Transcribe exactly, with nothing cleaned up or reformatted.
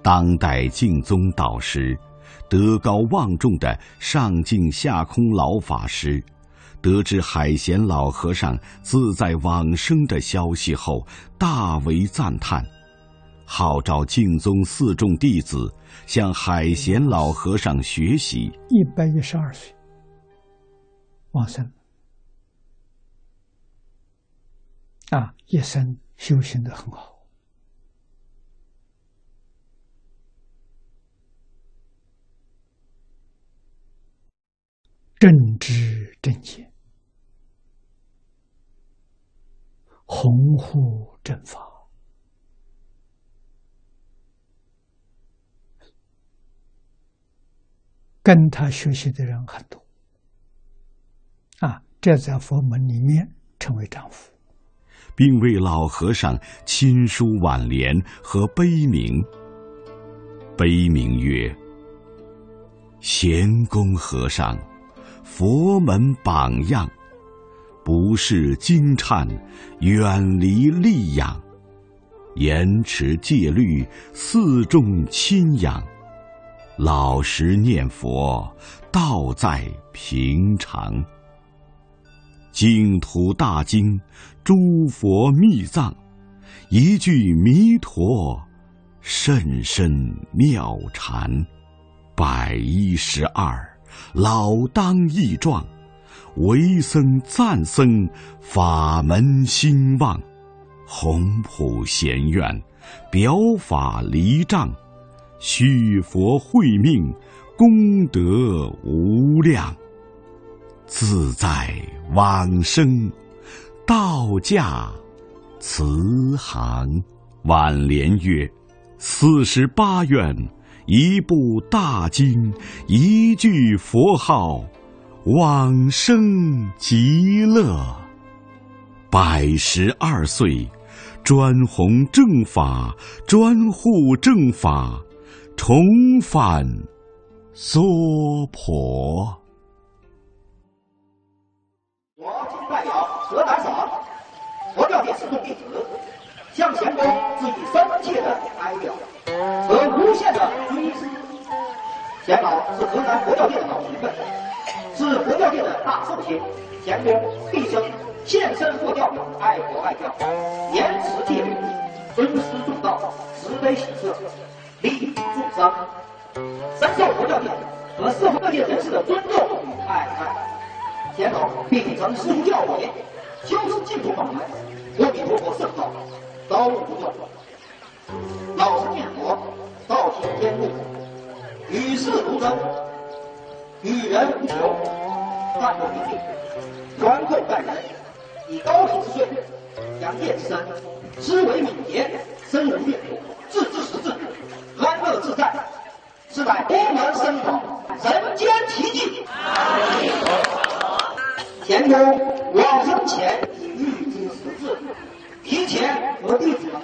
当代净宗导师，德高望重的上净下空老法师，得知海贤老和尚自在往生的消息后，大为赞叹，号召净宗四众弟子向海贤老和尚学习。 一百一十二岁往生啊，一生修行得很好。正知正见，弘护正法，跟他学习的人很多啊，这在佛门里面称为丈夫， 并为老和尚亲书挽联和碑铭。碑铭曰：贤公和尚，佛门榜样，不是经忏，远离戾养，严持戒律，四众亲仰，老实念佛，道在平常。净土大经，诸佛密藏，一句弥陀，甚深妙禅。百一十二，老当益壮，为僧赞僧，法门兴旺。宏普贤愿，表法离障，续佛慧命，功德无量。自在往生，道驾慈航。挽联曰：四十八愿，一部大经，一句佛号，往生极乐。百十二岁，专弘正法，专护正法，重返娑婆。 我今代表河南省佛教界四众弟子，向贤公致以深切的哀悼和无限的追思。贤老是河南佛教界的老前辈，是佛教界的大寿星。贤公毕生献身佛教，爱国爱教，严持戒律，尊师重道，慈悲喜舍，利益众生，深受佛教界和社会各界人士的尊重与爱戴。贤老秉承师父教诲，修持净土法门，阿弥陀佛圣道，高无不断，老实念佛，道行坚固，与世无争，与人无求，淡泊平静，宽厚待人，以高品之水，扬业之身，思维敏捷，身无越途，自知实质，安乐自在，是乃佛门僧宝，人间奇迹。贤公往生前已预知时至，提前和弟子们